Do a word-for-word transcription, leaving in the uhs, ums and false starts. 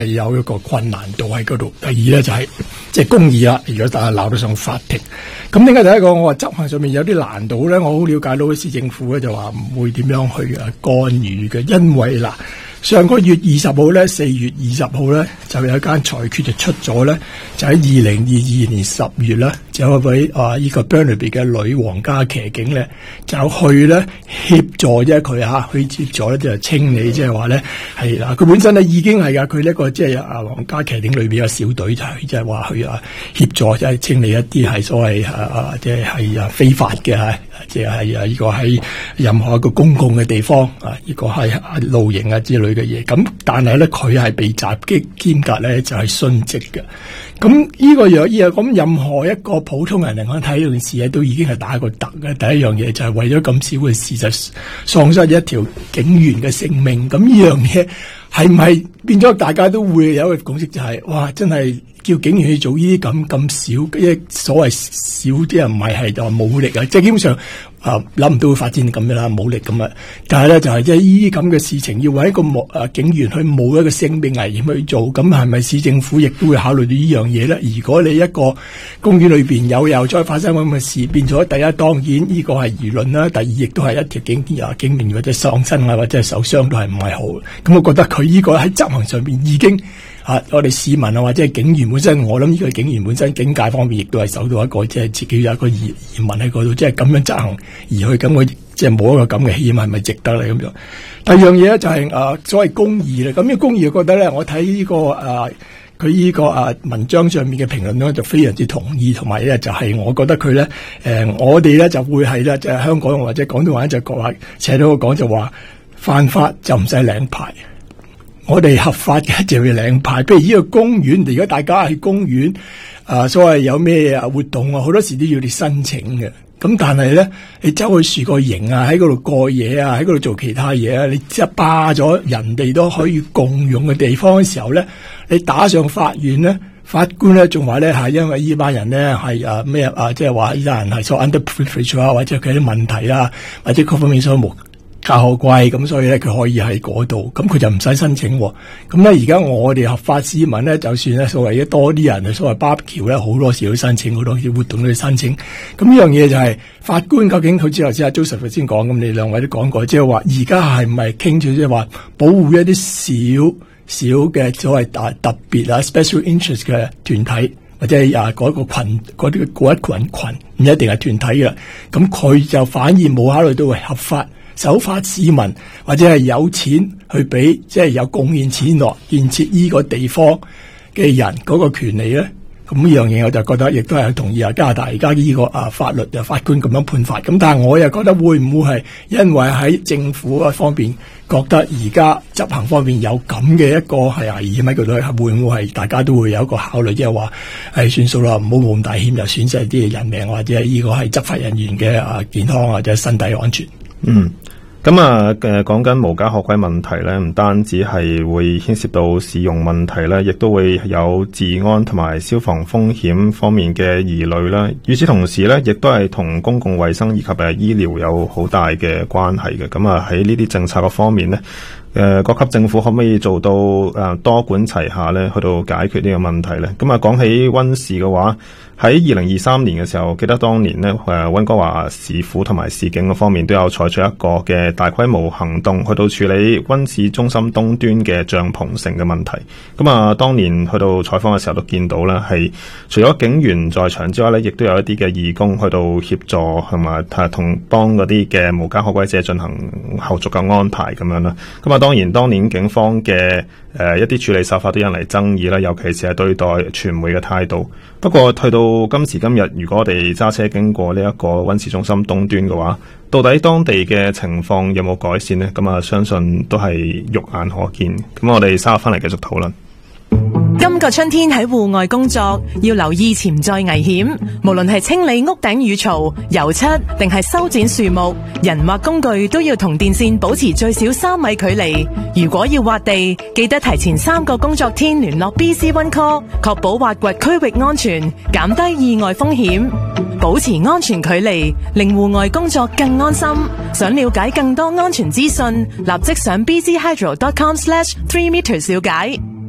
有一個困難度喺嗰度。第二咧就係即係公義啦，如果大家鬧得上法庭，咁點解第一個我話執行上面有啲難度咧？我好了解到市政府咧就話唔會點樣去啊干預嘅，因為嗱。上個月二十號咧，四月二十號咧，就有一間裁決就出咗咧，就喺二零二二年十月咧，就有一位啊呢、這個 Burnaby 嘅女皇家騎警咧，就去咧協助啫佢嚇，去協助咧就清理，即係話咧係啦，佢本身咧已經係噶，佢呢一個即係啊皇家騎警裏邊嘅小隊就係即係話去啊協助即係清理一啲係所謂啊啊即係係啊非法嘅嚇，即係係啊呢個喺任何一個公共嘅地方啊呢個係露營啊之類嘅嘢，咁但係咧佢係被襲擊兼夾咧就係殉職嘅。咁呢個樣嘢，咁任何一個普通人嚟講睇呢件事咧，都已經係打一個突嘅。第一樣嘢就係為咗咁少嘅事就喪失一條警員嘅性命。咁呢樣嘢係唔係變咗大家都會有一個共識，就係、是、哇真係叫警員去做呢啲咁咁少，一所謂少啲人唔係係就話武力啊，即係基本上啊諗唔到會發展咁樣啦，武力咁啊。但係咧就係即係呢啲咁嘅事情，要為一個冇啊警員去冒一個性命危險去做，咁係咪市政府亦都會考慮到呢樣嘢咧？如果你一個公園裏邊有又再發生咁嘅事，變咗第一當然呢個係輿論啦，第二亦都係一條警啊警員或者喪生啊或者係受傷都係唔係好。咁我覺得佢呢個喺執行上邊已經。啊！我哋市民啊，或者係警員本身，我諗呢個警員本身警戒方面亦都係受到一個即係自己有一個疑疑問喺嗰度，即係咁樣執行而去咁嘅，即係冇一個咁嘅險係咪值得咧咁樣？第二樣嘢咧就係、是、啊所謂公義咧，咁呢個公義我覺得咧，我睇呢、這個啊佢呢個啊文章上面嘅評論咧就非常之同意，同埋咧就係、是、我覺得佢咧誒我哋咧就會係咧就係香港或者廣東話就話扯到個講就話犯法就唔使領牌。我哋合法嘅就要領牌，譬如呢個公園，如果大家喺公園啊，所謂有咩啊活動啊，好多時都要你申請嘅。咁但係咧，你走去樹個營啊，喺嗰度過夜啊，喺嗰度做其他嘢啊，你即係霸咗人哋都可以共用嘅地方嘅時候咧，你打上法院咧，法官咧仲話咧係因為呢班人咧係啊咩啊，即係話呢班人係所 underprivileged 啊，或者佢啲問題啊，或者各方面所冇。價好貴，咁所以咧佢可以喺嗰度，咁佢就唔使申請。咁咧而家我哋合法市民咧，就算咧所謂多啲人，所謂 barbecue 咧，好多時都申請，好多啲活動都要申請。咁呢樣嘢就係、是、法官究竟佢之後先阿 Joseph 先講，咁你兩位都講過，即係話而家係唔係傾住即係話保護一啲少少嘅所謂特特別啊 special interest 嘅團體，或者係啊嗰個群嗰啲嗰一群群，唔一定係團體嘅。咁佢就反而冇考慮到係合法。守法市民或者係有錢去俾，即係有貢獻錢落建設呢個地方嘅人嗰個權利咧，咁呢樣嘢我就覺得亦都係同意啊加拿大而家呢個啊法律啊法官咁樣判法。咁但係我又覺得會唔會係因為喺政府嗰方面覺得而家執行方面有咁嘅一個係危險喺嗰度，會唔會係大家都會有一個考慮，即係話係算數啦，唔好冇咁大險，就損失啲人命或者係呢個係執法人員嘅啊健康或者身體安全。 嗯。咁啊，誒，講緊無家可歸問題咧，唔單止係會牽涉到使用問題咧，亦都會有治安同埋消防風險方面嘅疑慮啦。與此同時咧，亦都係同公共衛生以及誒醫療有好大嘅關係嘅。咁啊，喺呢啲政策嘅方面咧，誒，各級政府可唔可以做到誒多管齊下咧，去到解決呢個問題咧？咁啊，講起溫氏嘅話，喺二零二三年嘅時候，記得當年咧，誒溫哥華市府同埋市警嘅方面都有採取一個嘅大規模行動，去到處理溫市中心東端嘅帳篷城嘅問題。咁啊，當年去到採訪嘅時候都見到啦，係除咗警員在場之外咧，亦都有一啲嘅義工去到協助同埋同幫嗰啲嘅無家可歸者進行後續嘅安排咁樣啦。咁啊，當然當年警方嘅誒、呃、一啲處理手法都引嚟爭議啦，尤其是係對待傳媒嘅態度。不過去到今時今日，如果我哋揸車經過呢一個溫市中心東端嘅話，到底當地嘅情況有冇改善呢？咁啊，相信都係肉眼可見。咁我哋稍後翻嚟繼續討論。 今個春天喺戶外工作，要留意潛在危險，無論係清理屋頂雨槽、油漆定係修剪樹木，人或工具都要同電線保持最少三米距離。如果要挖地，記得提前三個工作天聯絡 B C One Call， 確保挖掘區域安全，減低意外風險。保持安全距離，令戶外工作更安心。想了解更多安全資訊，立即上 b c hydro dot com slash three meters 了解。